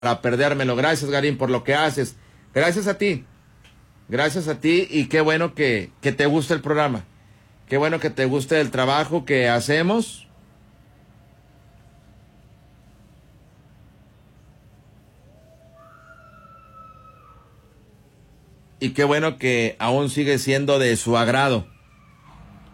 para perdérmelo. Gracias, Garín, por lo que haces. Gracias a ti. Gracias a ti y qué bueno que te guste el programa. Qué bueno que te guste el trabajo que hacemos. Y qué bueno que aún sigue siendo de su agrado.